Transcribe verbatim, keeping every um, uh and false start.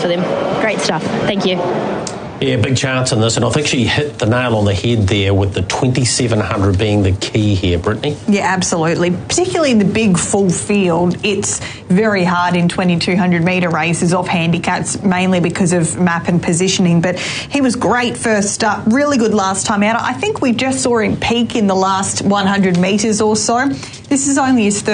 for them. Great stuff. Thank you. Yeah, big chance in this, and I think she hit the nail on the head there with the twenty-seven hundred being the key here, Brittany. Yeah, absolutely. Particularly in the big full field, it's very hard in twenty-two hundred metre races off handicaps, mainly because of map and positioning. But he was great first up, really good last time out. I think we just saw him peak in the last one hundred metres or so. This is only his third